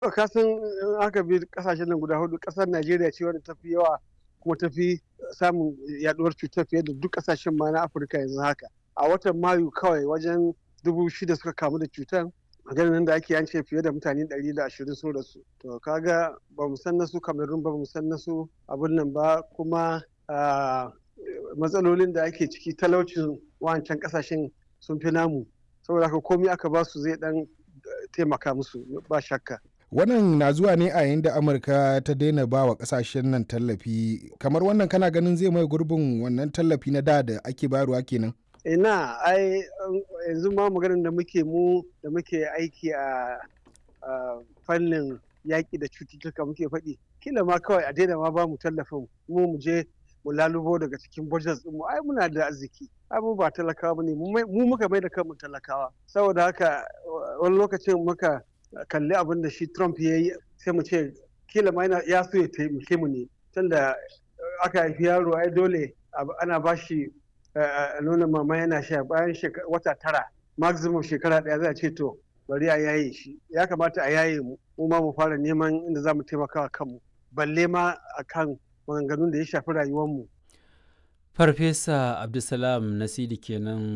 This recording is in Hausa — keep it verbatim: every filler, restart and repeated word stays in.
Ka san in aka bi kasashen nan guda hudu, kasar Najeriya ce wadda ta fi yawa kuma ta fi samun yaduwar cutar fiye da duk kasashen ma na Afirka yanzu haka. A watan Mayu kawai wajen dubu shida suka kamu da cutar. Maganin nan da ake yance fiye da mutane ɗari da ashirin sun rasu. To kaga ba mu san nasu Cameroon ba, mu san nasu abun nan ba, kuma matsalolin da ake ciki, talaucin wancan kasashen sun fi namu. Saboda haka komai aka ba su zai dan taimaka musu ba shakka. Wannan na zuwa ne a yayin da Amurka ta daina ba wa kasashen nan tallafi. Kamar wannan kana ganin zai mai gurbin wannan tallafi na da da ake bayarwa kenan? Ina ai yanzu ma maganar da muke mu da muke aiki a fannin yaƙi da cututtuka muke faɗi. Kila ma kawai a daina ma ba mu tallafin mu mu je mu lalubo daga cikin budget mu. Ai muna da arziki. Abu ba talakawa ne, mu muka mai da kanmu talakawa. Saboda haka wani lokacin muka kalli abin da shi Trump ya yi sai mu ce kila ma ya so ya taimake mu ne, tunda aka haifi yaro ai dole ana ba shi nuna mama yana sha bayan wata tara maximum shekara daya, za a ce to bari a yaye shi. Ya kamata a yaye mu mu ma mu fara neman inda za mu taimaka wa kanmu, balle ma akan maganganun da ya shafi rayuwar mu. Farfesa Abdulsalam Nasidi kenan